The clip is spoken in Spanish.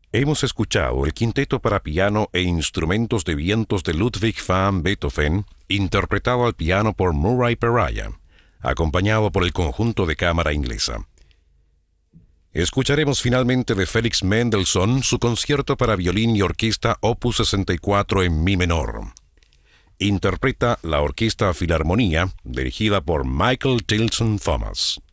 Hemos escuchado el quinteto para piano e instrumentos de vientos de Ludwig van Beethoven, interpretado al piano por Murray Peraya, acompañado por el conjunto de cámara inglesa. Escucharemos finalmente de Félix Mendelssohn su concierto para violín y orquesta Opus 64 en mi menor. Interpreta la Orquesta Filarmonía, dirigida por Michael Tilson Thomas.